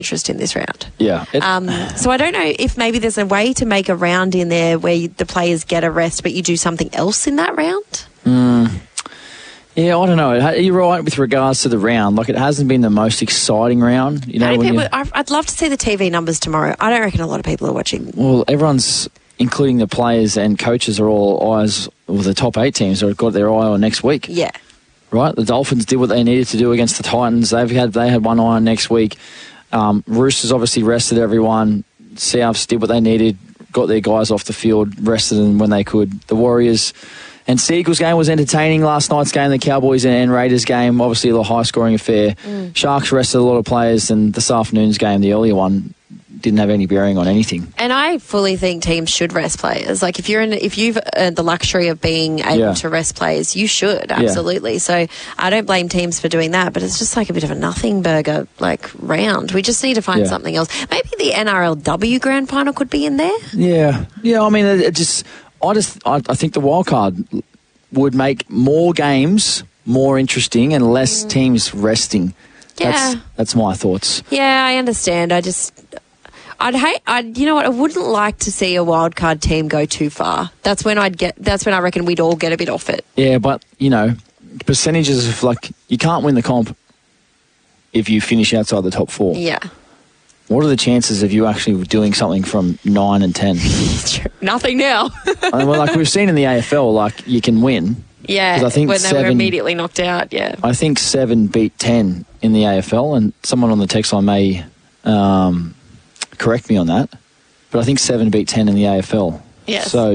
interest in this round. Yeah. So I don't know if maybe there's a way to make a round in there where the players get a rest, but you do something else in that round. Yeah, I don't know. You're right with regards to the round. Like, it hasn't been the most exciting round. You know, I'd love to see the TV numbers tomorrow. I don't reckon a lot of people are watching. Well, everyone's, including the players and coaches, are all eyes. Well, the top 8 teams have got their eye on next week. Yeah. Right? The Dolphins did what they needed to do against the Titans. They had one eye on next week. Roosters obviously rested everyone. Souths did what they needed, got their guys off the field, rested them when they could. The Warriors and Seagulls game was entertaining. Last night's game, the Cowboys and Raiders game, obviously a high-scoring affair. Sharks rested a lot of players, and this afternoon's game, the earlier one, didn't have any bearing on anything. And I fully think teams should rest players. Like, if you've earned the luxury of being able to rest players, you should, absolutely. So I don't blame teams for doing that, but it's just like a bit of a nothing burger, like, round. We just need to find something else. Maybe the NRLW Grand Final could be in there. Yeah. I mean, I think the wild card would make more games more interesting and less teams resting. Yeah. That's my thoughts. Yeah, I understand. You know what? I wouldn't like to see a wildcard team go too far. That's when I reckon we'd all get a bit off it. Yeah, but, you know, percentages of, like, you can't win the comp if you finish outside the top 4. Yeah. What are the chances of you actually doing something from 9 and 10? Nothing now. I mean, well, like we've seen in the AFL, like, you can win. Yeah, I think when they were immediately knocked out, yeah. I think 7 beat 10 in the AFL, and someone on the text line may correct me on that, but I think 7 beat 10 in the AFL. Yes. So,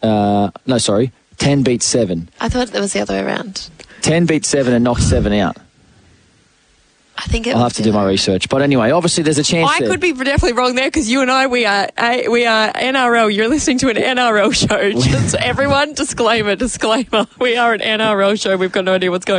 10 beat 7. I thought that was the other way around. 10 beat 7 and knocked 7 out. I think I'll have to do my research. But anyway, obviously there's a chance I could be definitely wrong there, because you and I, we are NRL. You're listening to an NRL show. Just everyone, disclaimer. We are an NRL show. We've got no idea what's going on.